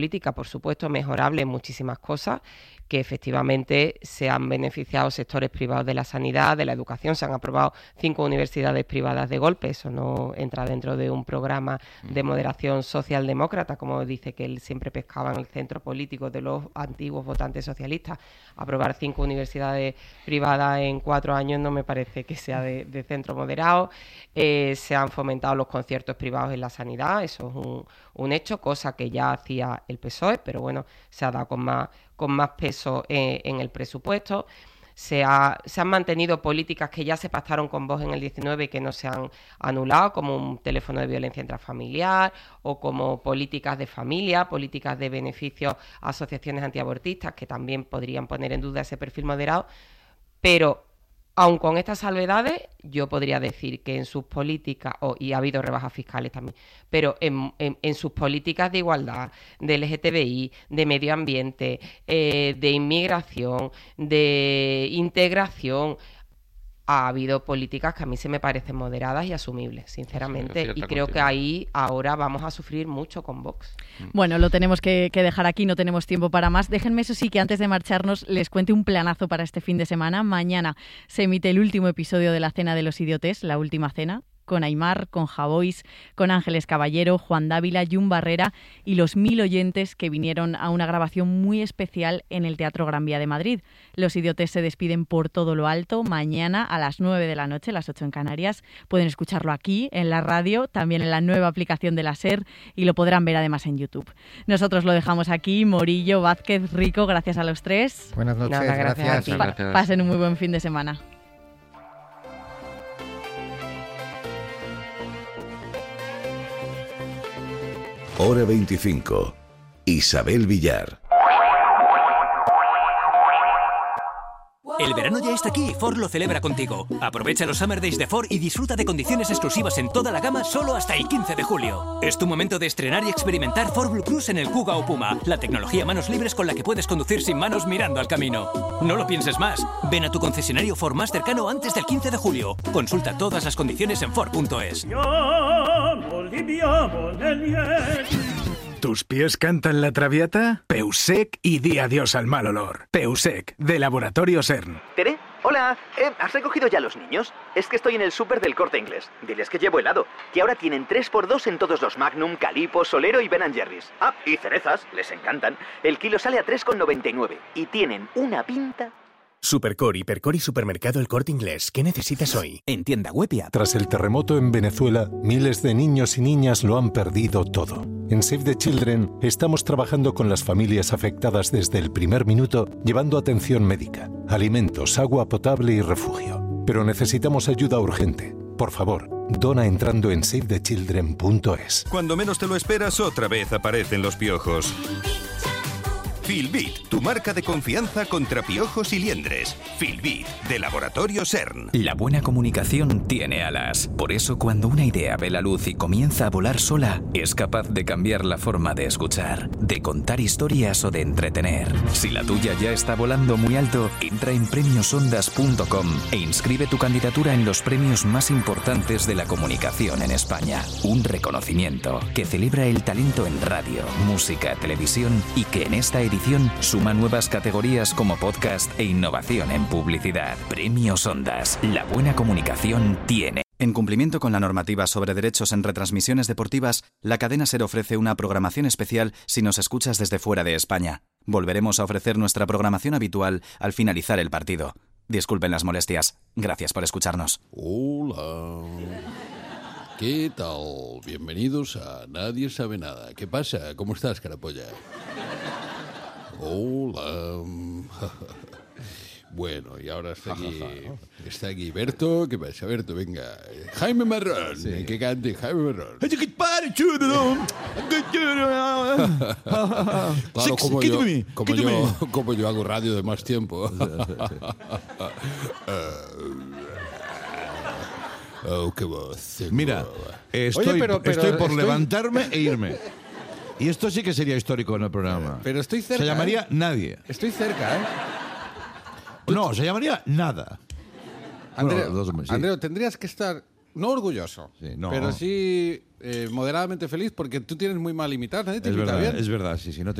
política, por supuesto, mejorable en muchísimas cosas, que efectivamente se han beneficiado sectores privados de la sanidad, de la educación. Se han aprobado 5 universidades privadas de golpe. Eso no entra dentro de un programa de moderación socialdemócrata, como dice que él siempre pescaba en el centro político de los antiguos votantes socialistas. Aprobar 5 universidades privadas en 4 años no me parece que sea de centro moderado. Se han fomentado los conciertos privados en la sanidad. Eso es un hecho, cosa que ya hacía el PSOE, pero bueno, se ha dado con más peso en el presupuesto. Se han mantenido políticas que ya se pactaron con Vox en el 19 y que no se han anulado, como un teléfono de violencia intrafamiliar o como políticas de familia, políticas de beneficios a asociaciones antiabortistas, que también podrían poner en duda ese perfil moderado. Pero aun con estas salvedades, yo podría decir que en sus políticas, y ha habido rebajas fiscales también, pero en sus políticas de igualdad, de LGTBI, de medio ambiente, de inmigración, de integración, ha habido políticas que a mí se me parecen moderadas y asumibles, sinceramente, y creo que ahí ahora vamos a sufrir mucho con Vox. Bueno, lo tenemos que dejar aquí, no tenemos tiempo para más. Déjenme, eso sí, que antes de marcharnos les cuente un planazo para este fin de semana. Mañana se emite el último episodio de La Cena de los Idiotes, La Última Cena, con Aimar, con Javois, con Ángeles Caballero, Juan Dávila, Jun Barrera y los 1000 oyentes que vinieron a una grabación muy especial en el Teatro Gran Vía de Madrid. Los Idiotes se despiden por todo lo alto mañana a las 9 de la noche, las 8 en Canarias. Pueden escucharlo aquí, en la radio, también en la nueva aplicación de la SER, y lo podrán ver además en YouTube. Nosotros lo dejamos aquí. Morillo, Vázquez, Rico, gracias a los tres. Buenas noches, gracias. Pasen un muy buen fin de semana. Hora 25. Isabel Villar. El verano ya está aquí y Ford lo celebra contigo. Aprovecha los Summer Days de Ford y disfruta de condiciones exclusivas en toda la gama solo hasta el 15 de julio. Es tu momento de estrenar y experimentar Ford Blue Cruise en el Kuga o Puma, la tecnología manos libres con la que puedes conducir sin manos mirando al camino. No lo pienses más. Ven a tu concesionario Ford más cercano antes del 15 de julio. Consulta todas las condiciones en Ford.es. ¿Tus pies cantan la Traviata? Peusec y di adiós al mal olor. Peusec, de Laboratorio CERN. ¿Tere? Hola, ¿has recogido ya a los niños? Es que estoy en el súper del Corte Inglés. Diles que llevo helado, que ahora tienen 3x2 en todos los Magnum, Calippo, Solero y Ben & Jerry's. Ah, y cerezas, les encantan. El kilo sale a 3,99 y tienen una pinta... Supercor, Hipercor y Supermercado El Corte Inglés. ¿Qué necesitas hoy? En tienda web y app. Tras el terremoto en Venezuela, miles de niños y niñas lo han perdido todo. En Save the Children estamos trabajando con las familias afectadas desde el primer minuto, llevando atención médica, alimentos, agua potable y refugio. Pero necesitamos ayuda urgente. Por favor, dona entrando en savethechildren.es. Cuando menos te lo esperas, otra vez aparecen los piojos. Filbit, tu marca de confianza contra piojos y liendres. Filbit, de Laboratorio CERN. La buena comunicación tiene alas. Por eso, cuando una idea ve la luz y comienza a volar sola, es capaz de cambiar la forma de escuchar, de contar historias o de entretener. Si la tuya ya está volando muy alto, entra en premiosondas.com e inscribe tu candidatura en los premios más importantes de la comunicación en España. Un reconocimiento que celebra el talento en radio, música, televisión y que en esta edición suma nuevas categorías como podcast e innovación en publicidad. Premios Ondas. La buena comunicación tiene. En cumplimiento con la normativa sobre derechos en retransmisiones deportivas, la cadena SER ofrece una programación especial si nos escuchas desde fuera de España. Volveremos a ofrecer nuestra programación habitual al finalizar el partido. Disculpen las molestias. Gracias por escucharnos. Hola. ¿Qué tal? Bienvenidos a Nadie Sabe Nada. ¿Qué pasa? ¿Cómo estás, carapolla? Hola. Bueno, y ahora está aquí Berto. ¿Qué pasa, Berto? Venga. Jaime Marrón. Sí. Que cante Jaime Marrón. Claro, como yo hago radio de más tiempo. Oh, qué voz. Mira, estoy por levantarme e irme. Y esto sí que sería histórico en el programa. Pero estoy cerca. Se llamaría Nadie. Estoy cerca, ¿eh? No, se llamaría Nada. Andreu, bueno, sí. Andreu, tendrías que estar no orgulloso, pero sí moderadamente feliz porque tú tienes muy mal imitar, nadie te imita bien. Es verdad, sí, no